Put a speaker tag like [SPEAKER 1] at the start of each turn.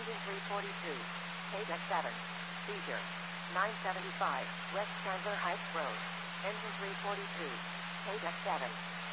[SPEAKER 1] Engine 342. KDEC 7. Seizure. 975, West Chandler Heights Road. Engine 342. KDEC 7.